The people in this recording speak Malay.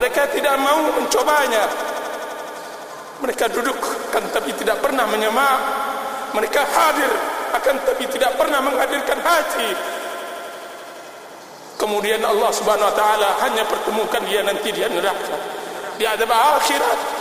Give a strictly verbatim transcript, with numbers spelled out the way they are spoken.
Mereka tidak mau mencobanya. Mereka duduk kan tapi tidak pernah menyemak. Mereka hadir akan tapi tidak pernah menghadirkan haji. Kemudian Allah Subhanahu wa taala hanya pertemukan dia nanti di neraka, di azab akhirat.